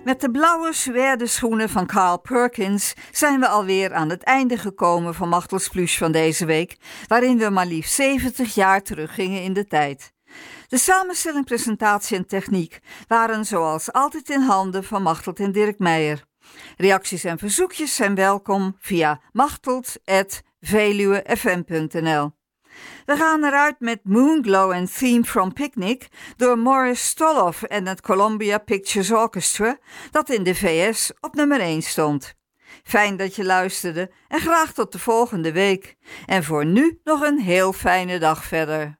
Met de blauwe suède schoenen van Carl Perkins zijn we alweer aan het einde gekomen van Machtelsplush van deze week, waarin we maar liefst 70 jaar teruggingen in de tijd. De samenstelling, presentatie en techniek waren zoals altijd in handen van Machteld en Dirk Meijer. Reacties en verzoekjes zijn welkom via machteld@veluwefm.nl. We gaan eruit met Moonglow en Theme from Picnic door Morris Stoloff en het Columbia Pictures Orchestra, dat in de VS op nummer 1 stond. Fijn dat je luisterde en graag tot de volgende week. En voor nu nog een heel fijne dag verder.